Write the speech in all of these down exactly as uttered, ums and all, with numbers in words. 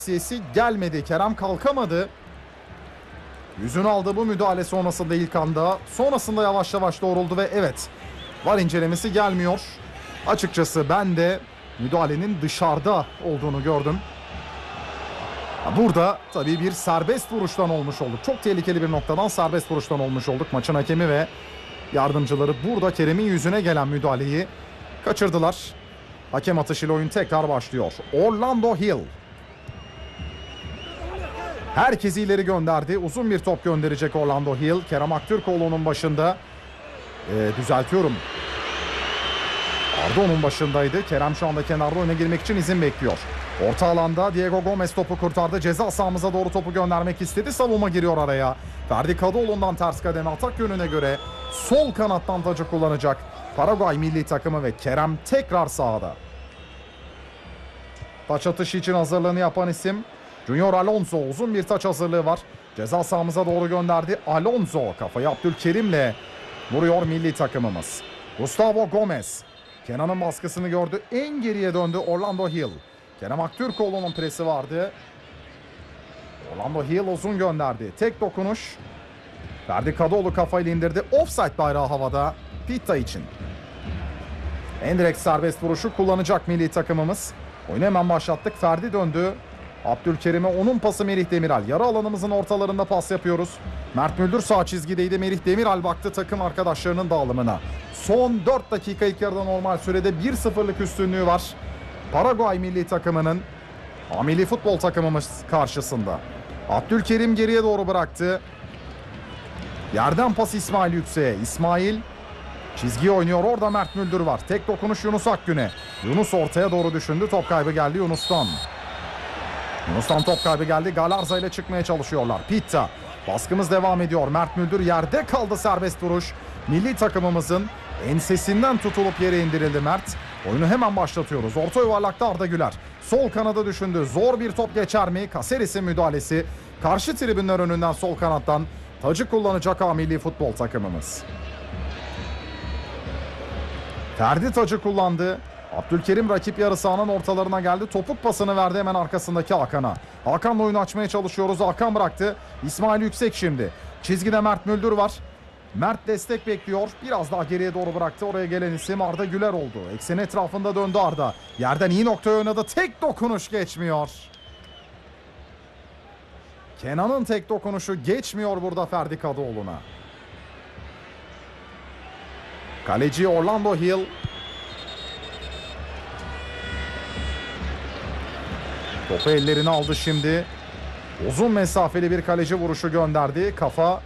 Siyasi gelmedi. Kerem kalkamadı. Yüzünü aldı bu müdahale sonrasında ilk anda. Sonrasında yavaş yavaş doğruldu ve evet, var incelemesi gelmiyor. Açıkçası ben de müdahalenin dışarıda olduğunu gördüm. Burada tabii bir serbest vuruştan olmuş olduk. Çok tehlikeli bir noktadan serbest vuruştan olmuş olduk. Maçın hakemi ve yardımcıları burada Kerem'in yüzüne gelen müdahaleyi kaçırdılar. Hakem atışıyla oyun tekrar başlıyor. Orlando Hill. Herkesi ileri gönderdi. Uzun bir top gönderecek Orlando Hill. Kerem Aktürkoğlu'nun başında. Ee, düzeltiyorum. Arda onun başındaydı. Kerem şu anda kenarda oyuna girmek için izin bekliyor. Orta alanda Diego Gomez topu kurtardı. Ceza sahamıza doğru topu göndermek istedi. Savunma giriyor araya. Ferdi Kadıoğlu'ndan ters kademe atak yönüne göre sol kanattan tacı kullanacak Paraguay milli takımı ve Kerem tekrar sahada. Taç atışı için hazırlığını yapan isim Junior Alonso. Uzun bir taç hazırlığı var. Ceza sahamıza doğru gönderdi. Alonso kafayı Abdülkerim'le vuruyor milli takımımız. Gustavo Gomez. Kenan'ın baskısını gördü. En geriye döndü Orlando Hill. Kerem Aktürkoğlu'nun presi vardı. Orlando Hill uzun gönderdi. Tek dokunuş. Ferdi Kadıoğlu kafayla indirdi. Offside bayrağı havada. Pitta için. Endirekt serbest vuruşu kullanacak milli takımımız. Oyunu hemen başlattık. Ferdi döndü. Abdülkerim'e onun pası Merih Demiral. Yarı alanımızın ortalarında pas yapıyoruz. Mert Müldür sağ çizgideydi. Merih Demiral baktı takım arkadaşlarının dağılımına. Son dört dakika ilk yarıda normal sürede bir sıfırlık üstünlüğü var. Paraguay milli takımının milli futbol takımımız karşısında. Abdülkerim geriye doğru bıraktı. Yerden pas İsmail Yüksek'e. İsmail çizgiye oynuyor. Orada Mert Müldür var. Tek dokunuş Yunus Akgün'e. Yunus ortaya doğru düşündü. Top kaybı geldi Yunus'tan. Yunus'tan top kaybı geldi. Galarza ile çıkmaya çalışıyorlar. Pitta. Baskımız devam ediyor. Mert Müldür yerde kaldı, serbest vuruş. Milli takımımızın ensesinden tutulup yere indirildi Mert. Oyunu hemen başlatıyoruz. Orta yuvarlakta Arda Güler. Sol kanada düşündü. Zor bir top geçer mi? Caceres'in müdahalesi. Karşı tribünler önünden sol kanattan tacı kullanacak A milli futbol takımımız. Ferdi tacı kullandı. Abdülkerim rakip yarı sahanın ortalarına geldi. Topuk pasını verdi hemen arkasındaki Hakan'a. Hakan'la oyunu açmaya çalışıyoruz. Hakan bıraktı. İsmail Yüksek şimdi. Çizgide Mert Müldür var. Mert destek bekliyor. Biraz daha geriye doğru bıraktı. Oraya gelen isim Arda Güler oldu. Eksen etrafında döndü Arda. Yerden iyi noktaya oynadı. Tek dokunuş geçmiyor. Kenan'ın tek dokunuşu geçmiyor burada Ferdi Kadıoğlu'na. Kaleci Orlando Hill. Topu ellerine aldı şimdi. Uzun mesafeli bir kaleci vuruşu gönderdi. Kafa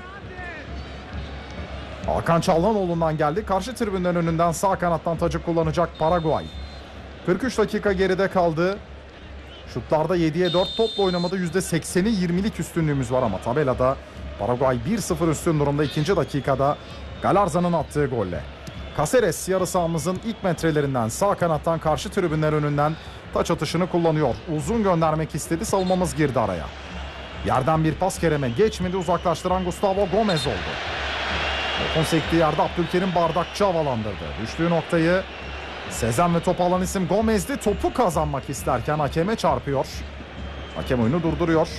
Hakan Çalhanoğlu'ndan geldi. Karşı tribünlerin önünden sağ kanattan tacı kullanacak Paraguay. kırk üç dakika geride kaldı. Şutlarda yediye dört, topla oynamada yüzde sekseni yirmilik üstünlüğümüz var ama tabelada Paraguay bir sıfır üstün durumda ikinci dakikada Galarza'nın attığı golle. Caceres yarı sahamızın ilk metrelerinden sağ kanattan karşı tribünler önünden taç atışını kullanıyor. Uzun göndermek istedi. Savunmamız girdi araya. Yerden bir pas Kerem'e geçmedi. Uzaklaştıran Gustavo Gomez oldu. Topun sektiği yerde Abdülkerim bardakçı havalandırdı. Düştüğü noktayı Sezen ve topu alan isim Gomez'di. Topu kazanmak isterken hakeme çarpıyor. Hakem oyunu durduruyor.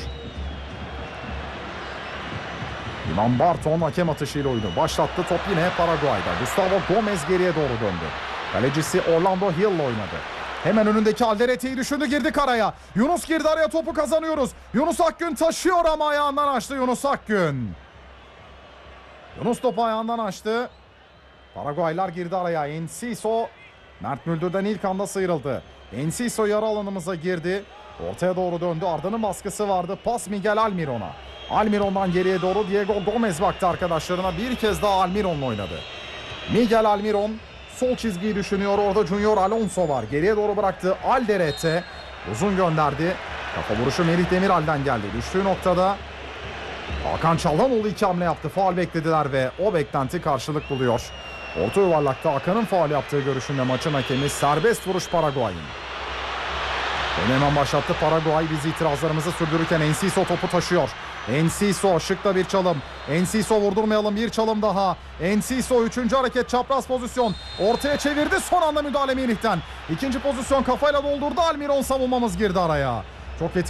İvan Barton hakem atışıyla oyunu başlattı. Top yine Paraguay'da. Gustavo Gomez geriye doğru döndü. Kalecisi Orlando Hill oynadı. Hemen önündeki Alderete'yi düşündü, girdik araya. Yunus girdi araya, topu kazanıyoruz. Yunus Akgün taşıyor ama ayağından açtı Yunus Akgün. Yunus topu ayağından açtı. Paraguaylar girdi araya. Enciso Mert Müldür'den ilk anda sıyrıldı. Enciso yarı alanımıza girdi. Ortaya doğru döndü. Arda'nın baskısı vardı. Pas Miguel Almiron'a. Almiron'dan geriye doğru Diego Gomez baktı arkadaşlarına. Bir kez daha Almiron'la oynadı. Miguel Almiron sol çizgiyi düşünüyor. Orada Junior Alonso var. Geriye doğru bıraktı. Alderete uzun gönderdi. Kafa vuruşu Merih Demiral'den geldi. Düştüğü noktada Hakan Çalhanoğlu iki hamle yaptı. Faul beklediler ve o beklenti karşılık buluyor. Orta yuvarlakta Hakan'ın faul yaptığı görüşünde maçın hakemi serbest vuruş Paraguay'ın. Onu hemen başlattı Paraguay. Biz itirazlarımızı sürdürürken Enciso topu taşıyor. Enciso şıkta bir çalım. Enciso vurdurmayalım, bir çalım daha. Enciso üçüncü hareket, çapraz pozisyon. Ortaya çevirdi, son anda müdahale Melih'ten. İkinci pozisyon kafayla doldurdu. Almiron savunmamız girdi araya. Çok